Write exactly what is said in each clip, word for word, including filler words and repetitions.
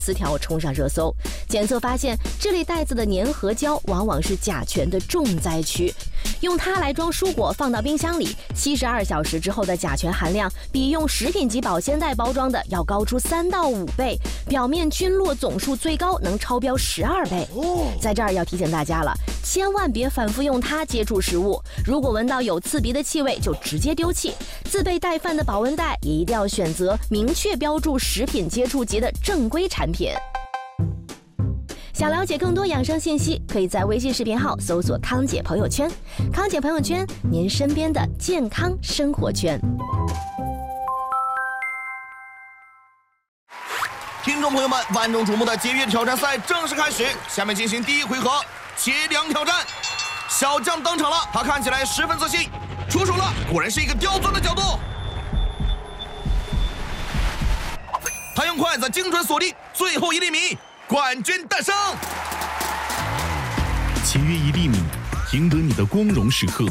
词条冲上热搜。检测发现，这类袋子的粘合胶往往是甲醛的重灾区。用它来装蔬果，放到冰箱里，七十二小时之后的甲醛含量比用食品级保鲜袋包装的要高出三到五倍，表面菌落总数最高能超标十二倍。在这儿要提醒大家了，千万别反复用它接触食物，如果闻到有刺鼻的气味，就直接丢弃。自备带饭的保温袋也一定要选择明确标注食品接触级的正规产品。想了解更多养生信息，可以在微信视频号搜索康姐朋友圈。康姐朋友圈，您身边的健康生活圈。 听众朋友们，万众瞩目的节约挑战赛正式开始，下面进行第一回合节粮挑战。小将登场了，他看起来十分自信，出手了，果然是一个刁钻的角度。他用筷子精准锁定最后一粒米，冠军诞生。 节约一粒米，赢得你的光荣时刻。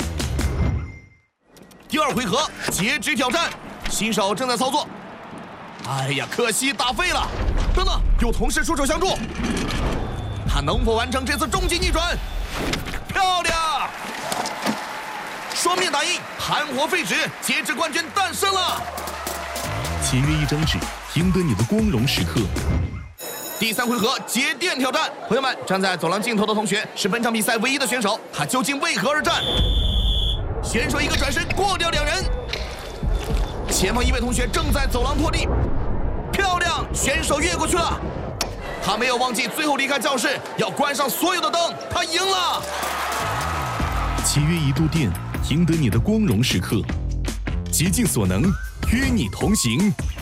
第二回合截止挑战，新手正在操作。哎呀，可惜打废了。等等，有同事出手相助，他能否完成这次终极逆转？漂亮！双面打印，含活废纸，截止冠军诞生了。 节约一张纸，赢得你的光荣时刻。 第三回合节电挑战，朋友们，站在走廊尽头的同学是本场比赛唯一的选手，他究竟为何而战？选手一个转身过掉两人，前方一位同学正在走廊拖地，漂亮，选手越过去了。他没有忘记最后离开教室要关上所有的灯，他赢了。 节约一度电，赢得你的光荣时刻。竭尽所能，与你同行。